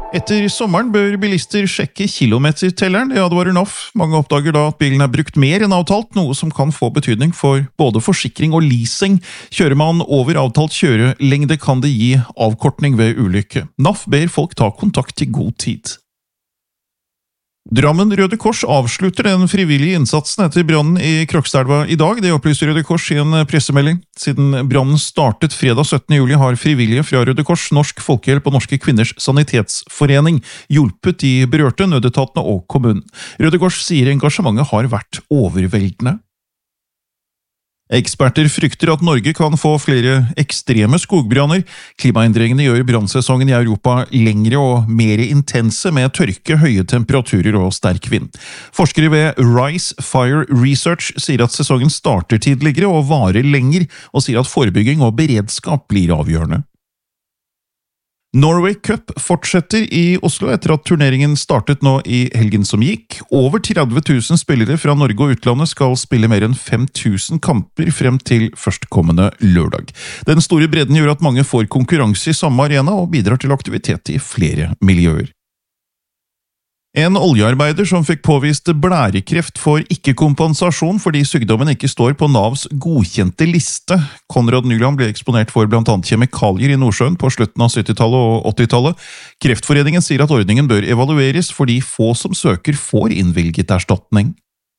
Etter sommeren bør bilister sjekke kilometertelleren, det advarer NAF. Mange oppdager da at bilen er brukt mer enn avtalt, noe som kan få betydning for både forsikring og leasing. Kjører man over avtalt kjørelengde kan det gi avkortning ved ulykke. NAF ber folk ta kontakt i god tid. Drammen Røde Kors avslutter den frivillige innsatsen etter brannen i Krokstadelva i dag. Det opplyser Røde Kors i en pressemelding. Siden brannen startet fredag 17. juli har frivillige fra Røde Kors, Norsk Folkehjelp og Norske Kvinners Sanitetsforening hjulpet de berørte nødetatene og kommunen. Røde Kors sier engasjementet har vært overveldende. Eksperter frykter at Norge kan få flere ekstreme skogbranner. Klimaendringene gjør brannsesongen i Europa lengre og mer intense med tørke, høye temperaturer og sterk vind. Forskere ved Rise Fire Research sier at sesongen starter tidligere og varer lenger, og sier at forebygging og beredskap blir avgjørende. Norway Cup fortsetter i Oslo etter at turneringen startet nå i helgen som gikk. Over 30 000 spillere fra Norge og utlandet skal spille mer enn 5000 kamper frem til førstkommende lørdag. Den store bredden gjør at mange får konkurranse i samme arena og bidrar til aktivitet i flere miljøer. En oljearbeider som fikk påvist blærekreft får ikke kompensasjon fordi sykdommen ikke står på Navs godkjente liste. Konrad Nyland ble eksponert for blant annet kjemikalier i Nordsjøen på slutten av 70-tallet og 80-tallet. Kreftforeningen sier at ordningen bør evalueres fordi få som søker får innvilget erstatning.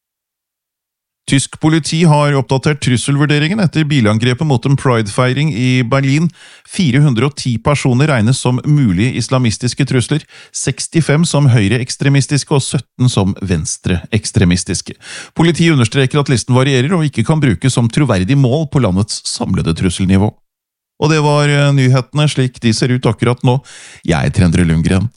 Tysk politi har oppdatert trusselvurderingen etter bilangrepet mot en Pride-feiring i Berlin. 410 personer regnes som mulige islamistiske trusler, 65 som høyreekstremistiske og 17 som venstreekstremistiske. Politiet understreker at listen varierer og ikke kan brukes som troverdig mål på landets samlede trusselnivå. Og det var nyhetene slik de ser ut akkurat nå. Jeg er Endre Lundgren.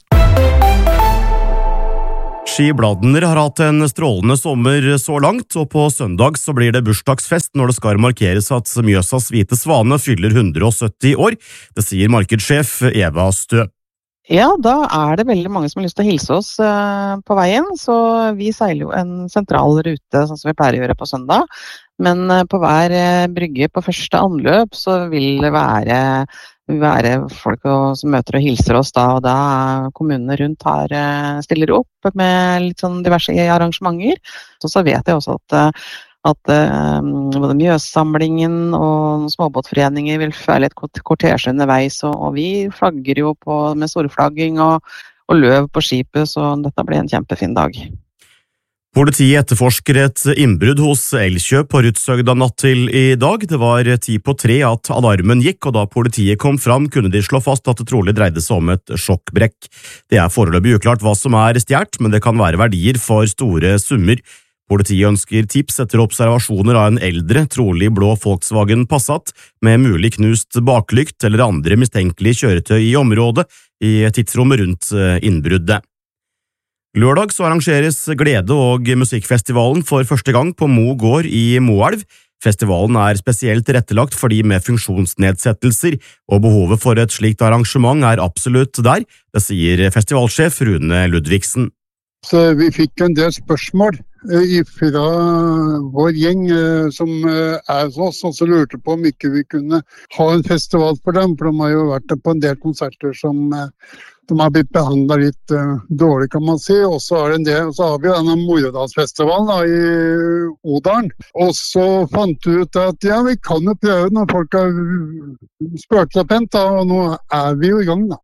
Ski Bladner har hatt en strålende sommer så langt, og på søndag så blir det bursdagsfest når det skal markeres at Mjøsas hvite svane fyller 170 år. Det sier markedssjef Eva Stø. Ja, da er det veldig mange som har lyst til å hilse oss på veien, så vi seiler jo en sentral rute, sånn som vi pleier å gjøre på søndag. Men på hver brygge på første anløp så vil det være folk som møter og hilser oss da, og da kommunene rundt stiller opp med litt sånn diverse arrangementer. Så vet jeg også at både Mjøssamlingen og småbåtforeninger vil følge et kortesje underveis, og vi flagger jo med storflagging og løv på skipet, så dette blir en kjempefin dag. Politiet etterforsker et innbrudd hos Elkjøp på Rudshøgda natt til i dag. Det var 2:10 at alarmen gikk, og da politiet kom fram kunne de slå fast at det trolig dreide seg om et sjokkbrekk. Det er foreløpig uklart hva som er stjålet, men det kan være verdier for store summer. Politiet ønsker tips etter observasjoner av en eldre, trolig blå Volkswagen Passat med mulig knust baklykt eller andre mistenkelige kjøretøy i området i tidsrommet rundt innbruddet. Lørdag så arrangeres Glede- og musikkfestivalen for første gang på Mo gård i Moelv. Festivalen er spesielt tilrettelagt for de med funksjonsnedsettelser, og behovet for et slikt arrangement er absolutt der, det sier festivalsjef Rune Ludvigsen. Så vi fikk en del spørsmål fra vår gjeng som er hos oss, og så lurte på om ikke vi kunne ha en festival for dem, for de har jo vært på en del konserter som de har blitt behandlet litt dårlig, kan man si. Og så har vi denne Moredalsfestivalen i Odalen. Og så fant vi ut at ja, vi kan jo prøve når folk har spurt seg pent, og nå er vi jo i gang da.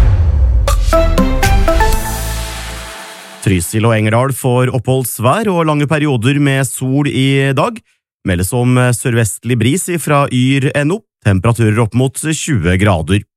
Trysil og Engerdal får oppholdsvær og lange perioder med sol i dag. Meldes om sørvestlig bris fra Yr NO, temperaturer opp mot 20 grader.